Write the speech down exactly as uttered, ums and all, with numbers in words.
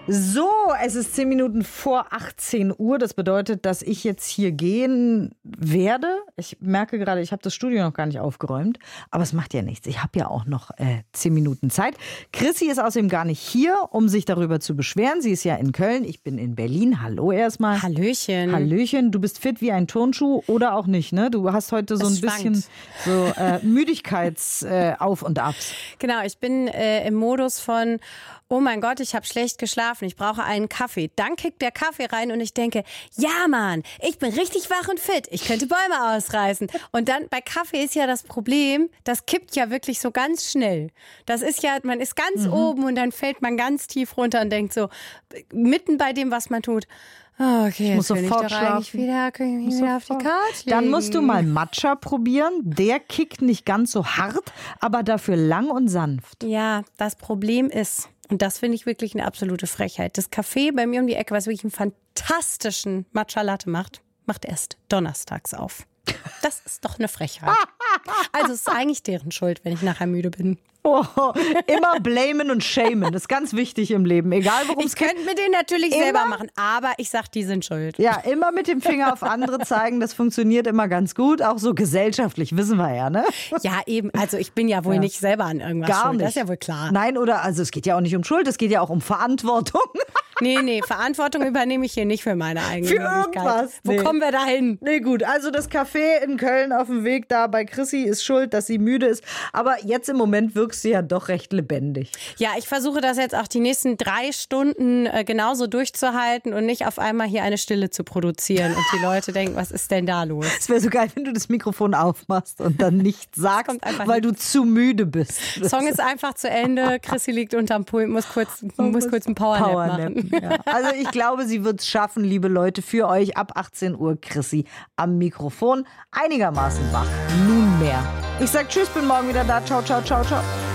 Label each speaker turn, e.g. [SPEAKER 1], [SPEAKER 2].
[SPEAKER 1] So, es ist zehn Minuten vor achtzehn Uhr. Das bedeutet, dass ich jetzt hier gehen werde. Ich merke gerade, ich habe das Studio noch gar nicht aufgeräumt. Aber es macht ja nichts. Ich habe ja auch noch äh, zehn Minuten Zeit. Chrissy ist außerdem gar nicht hier, um sich darüber zu beschweren. Sie ist ja in Köln. Ich bin in Berlin. Hallo erstmal.
[SPEAKER 2] Hallöchen.
[SPEAKER 1] Hallöchen. Du bist fit wie ein Turnschuh oder auch nicht, ne? Du hast heute so
[SPEAKER 2] Es
[SPEAKER 1] ein
[SPEAKER 2] schwankt.
[SPEAKER 1] bisschen so äh, Müdigkeits-Auf- äh, und Abs.
[SPEAKER 2] Genau, ich bin äh, im Modus von, oh mein Gott, ich habe schlecht geschlafen, ich brauche einen Kaffee. Dann kickt der Kaffee rein und ich denke, ja Mann, ich bin richtig wach und fit, ich könnte Bäume ausreißen. Und dann bei Kaffee ist ja das Problem, das kippt ja wirklich so ganz schnell. Das ist ja, man ist ganz mhm. oben und dann fällt man ganz tief runter und denkt so, mitten bei dem, was man tut, oh, okay,
[SPEAKER 1] ich muss
[SPEAKER 2] jetzt
[SPEAKER 1] sofort
[SPEAKER 2] ich doch
[SPEAKER 1] schlafen.
[SPEAKER 2] eigentlich wieder, kann ich wieder auf die Couch liegen.
[SPEAKER 1] Dann musst du mal Matcha probieren. Der kickt nicht ganz so hart, aber dafür lang und sanft.
[SPEAKER 2] Ja, das Problem ist, und das finde ich wirklich eine absolute Frechheit, das Café bei mir um die Ecke, was wirklich einen fantastischen Matcha Latte macht, macht erst donnerstags auf. Das ist doch eine Frechheit. Also es ist eigentlich deren Schuld, wenn ich nachher müde bin.
[SPEAKER 1] Oh, immer blamen und shamen. Das ist ganz wichtig im Leben. Egal worum es
[SPEAKER 2] Ich
[SPEAKER 1] geht.
[SPEAKER 2] könnte mir den natürlich
[SPEAKER 1] Immer?
[SPEAKER 2] selber machen, aber ich sag, die sind schuld.
[SPEAKER 1] Ja, immer mit dem Finger auf andere zeigen, das funktioniert immer ganz gut. Auch so gesellschaftlich, wissen wir ja, ne?
[SPEAKER 2] Ja, eben. Also ich bin ja wohl
[SPEAKER 1] Ja.
[SPEAKER 2] nicht selber an irgendwas
[SPEAKER 1] Gar
[SPEAKER 2] schuld.
[SPEAKER 1] nicht.
[SPEAKER 2] Das ist ja wohl klar.
[SPEAKER 1] Nein, oder, also es geht ja auch nicht um Schuld, es geht ja auch um Verantwortung.
[SPEAKER 2] Nee, nee, Verantwortung übernehme ich hier nicht für meine eigene
[SPEAKER 1] Für
[SPEAKER 2] Möglichkeit.
[SPEAKER 1] irgendwas.
[SPEAKER 2] Wo
[SPEAKER 1] Nee.
[SPEAKER 2] kommen wir da hin?
[SPEAKER 1] Nee, gut, also das Café in Köln auf dem Weg da bei Chrissy ist schuld, dass sie müde ist. Aber jetzt im Moment wirkst du ja doch recht lebendig.
[SPEAKER 2] Ja, ich versuche das jetzt auch die nächsten drei Stunden äh, genauso durchzuhalten und nicht auf einmal hier eine Stille zu produzieren und die Leute denken, was ist denn da los?
[SPEAKER 1] Es wäre so geil, wenn du das Mikrofon aufmachst und dann nichts sagst,
[SPEAKER 2] kommt einfach
[SPEAKER 1] weil
[SPEAKER 2] nicht.
[SPEAKER 1] du zu müde bist.
[SPEAKER 2] Der Song ist einfach zu Ende, Chrissy liegt unterm Pult, muss kurz, muss kurz einen Powernap machen.
[SPEAKER 1] Ja. Also ich glaube, sie wird es schaffen, liebe Leute, für euch ab achtzehn Uhr Chrissy am Mikrofon. Einigermaßen wach, nunmehr. Ich sag tschüss, bin morgen wieder da. Ciao, ciao, ciao, ciao.